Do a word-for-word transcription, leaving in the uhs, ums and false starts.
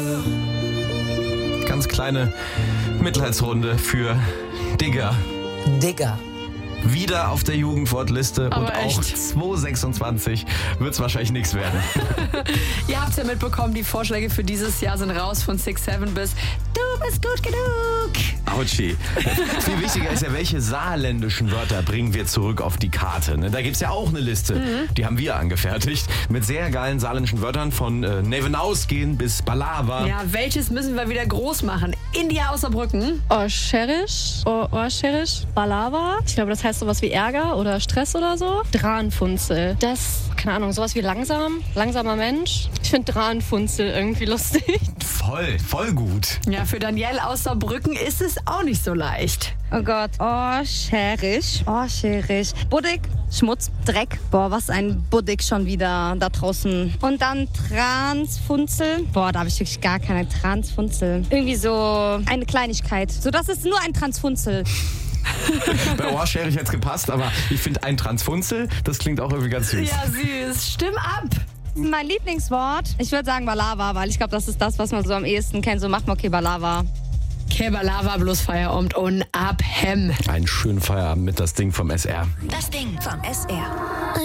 Ganz kleine Mitleidsrunde für Digger. Digger. Wieder auf der Jugendwortliste und Aber echt. auch zwanzig sechsundzwanzig wird es wahrscheinlich nichts werden. Ihr habt es ja mitbekommen, die Vorschläge für dieses Jahr sind raus von six seven bis Du bist gut genug. Autschi. Viel wichtiger ist ja, welche saarländischen Wörter bringen wir zurück auf die Karte. Ne? Da gibt es ja auch eine Liste, mhm. die haben wir angefertigt, mit sehr geilen saarländischen Wörtern von äh, Nevenausgehen bis Balava. Ja, welches müssen wir wieder groß machen? India aus Saarbrücken. Orscherisch, Orscherisch, Balava. Ich glaube, das heißt sowas wie Ärger oder Stress oder so. Dranfunzel. Das, keine Ahnung, sowas wie langsam, langsamer Mensch. Ich finde Dranfunzel irgendwie lustig. Voll, voll gut. Ja, für Danielle aus Saarbrücken ist es auch nicht so leicht. Oh Gott. Oh, scherisch. Oh, scherisch. Buddig, Schmutz, Dreck. Boah, was ein Buddig schon wieder da draußen. Und dann Transfunzel. Boah, da habe ich wirklich gar keine Transfunzel. Irgendwie so eine Kleinigkeit. So, das ist nur ein Transfunzel. Bei Ohrsch hätte ich jetzt gepasst, aber ich finde ein Transfunzel, das klingt auch irgendwie ganz süß. Ja, süß. Stimm ab. Mein Lieblingswort, ich würde sagen Balava, weil ich glaube, das ist das, was man so am ehesten kennt. So macht man okay Balava. Kebalava bloß Feierabend und abhem. Einen schönen Feierabend mit das Ding vom S R. Das Ding vom S R.